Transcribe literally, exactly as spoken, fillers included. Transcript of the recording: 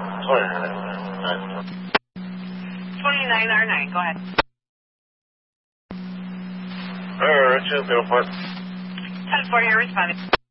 twenty-nine R nine, go ahead. Alright, Richard, go for it. ten four, you're responding.